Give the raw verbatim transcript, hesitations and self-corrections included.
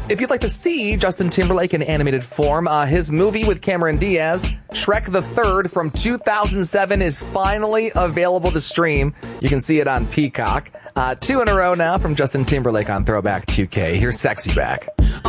if you'd like to see Justin Timberlake in animated form, uh, his movie with Cameron Diaz, Shrek the Third from two thousand seven, is finally available to stream. You can see it on Peacock. Uh, two in a row now from Justin Timberlake on Throwback two K. Here's Sexy Back.